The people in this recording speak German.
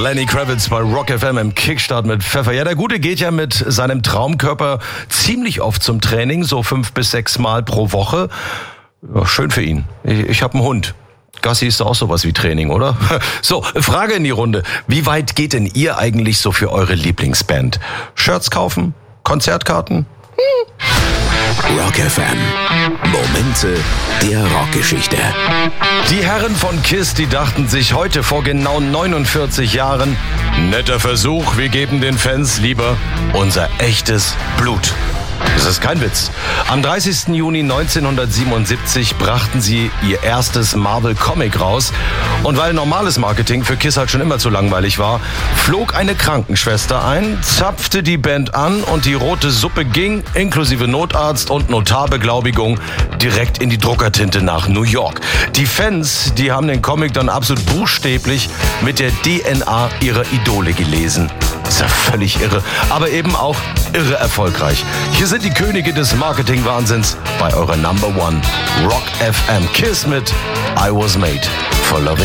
Lenny Kravitz bei Rock FM im Kickstart mit Pfeffer. Ja, der Gute geht ja mit seinem Traumkörper ziemlich oft zum Training, so 5 bis 6 Mal pro Woche. Ja, schön für ihn. Ich habe einen Hund. Gassi ist auch sowas wie Training, oder? So, Frage in die Runde. Wie weit geht denn ihr eigentlich so für eure Lieblingsband? Shirts kaufen? Konzertkarten? Rock FM. Momente der Rockgeschichte. Die Herren von KISS, die dachten sich heute vor genau 49 Jahren, netter Versuch, wir geben den Fans lieber unser echtes Blut. Das ist kein Witz. Am 30. Juni 1977 brachten sie ihr erstes Marvel-Comic raus. Und weil normales Marketing für KISS halt schon immer zu langweilig war, flog eine Krankenschwester ein, zapfte die Band an und die rote Suppe ging, inklusive Notarzt und Notarbeglaubigung, direkt in die Druckertinte nach New York. Die Fans, die haben den Comic dann absolut buchstäblich mit der DNA ihrer Idole gelesen. Ist ja völlig irre, aber eben auch irre erfolgreich. Hier sind die Könige des Marketing-Wahnsinns bei eurer Number One Rock FM. KISS mit I Was Made for Loving.